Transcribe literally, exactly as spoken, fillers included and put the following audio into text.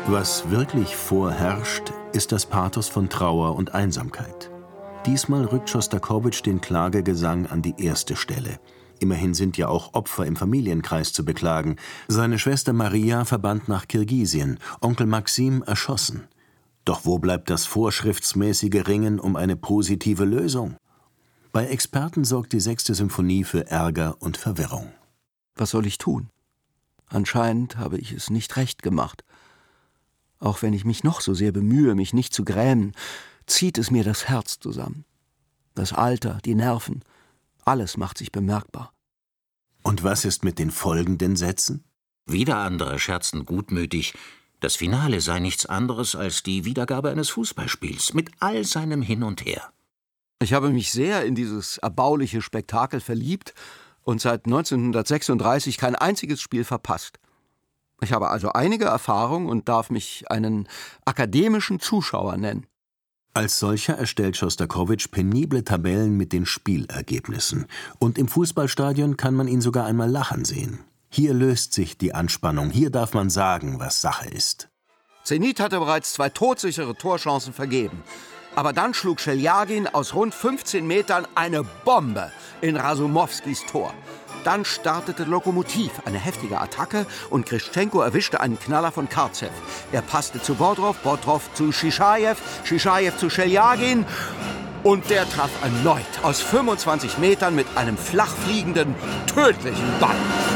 Was wirklich vorherrscht, ist das Pathos von Trauer und Einsamkeit. Diesmal rückt Schostakowitsch den Klagegesang an die erste Stelle. Immerhin sind ja auch Opfer im Familienkreis zu beklagen. Seine Schwester Maria verbannt nach Kirgisien, Onkel Maxim erschossen. Doch wo bleibt das vorschriftsmäßige Ringen um eine positive Lösung? Bei Experten sorgt die sechste Symphonie für Ärger und Verwirrung. Was soll ich tun? Anscheinend habe ich es nicht recht gemacht. Auch wenn ich mich noch so sehr bemühe, mich nicht zu grämen, zieht es mir das Herz zusammen. Das Alter, die Nerven, alles macht sich bemerkbar. Und was ist mit den folgenden Sätzen? Wieder andere scherzten gutmütig, das Finale sei nichts anderes als die Wiedergabe eines Fußballspiels mit all seinem Hin und Her. Ich habe mich sehr in dieses erbauliche Spektakel verliebt und seit neunzehnhundertsechsunddreißig kein einziges Spiel verpasst. Ich habe also einige Erfahrung und darf mich einen akademischen Zuschauer nennen. Als solcher erstellt Schostakowitsch penible Tabellen mit den Spielergebnissen. Und im Fußballstadion kann man ihn sogar einmal lachen sehen. Hier löst sich die Anspannung, hier darf man sagen, was Sache ist. Zenit hatte bereits zwei todsichere Torchancen vergeben. Aber dann schlug Scheljagin aus rund fünfzehn Metern eine Bombe in Rasumowskis Tor. Dann startete Lokomotiv eine heftige Attacke und Krischenko erwischte einen Knaller von Karzew. Er passte zu Bodrov, Bodrov zu Shishajew, Shishajew zu Scheljagin und der traf erneut aus fünfundzwanzig Metern mit einem flachfliegenden, tödlichen Ball.